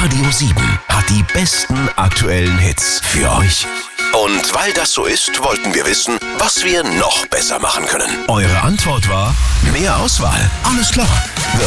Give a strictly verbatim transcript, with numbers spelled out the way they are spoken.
Radio sieben hat die besten aktuellen Hits für euch. Und weil das so ist, wollten wir wissen, was wir noch besser machen können. Eure Antwort war: mehr Auswahl. Alles klar.